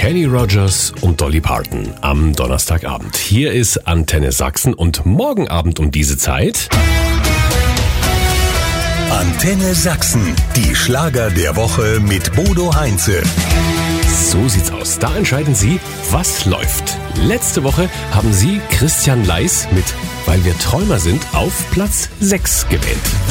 Kenny Rogers und Dolly Parton am Donnerstagabend. Hier ist Antenne Sachsen und morgen Abend um diese Zeit... Antenne Sachsen, die Schlager der Woche mit Bodo Heinze. So sieht's aus. Da entscheiden Sie, was läuft. Letzte Woche haben Sie Christian Leis mit Weil wir Träumer sind auf Platz 6 gewählt.